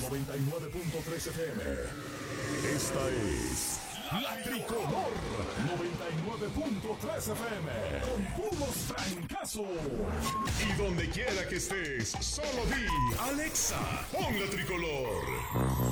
99.3 FM. Esta es La Tricolor 99.3 FM. Con puros trancazos. Y donde quiera que estés, solo di Alexa, pon La Tricolor.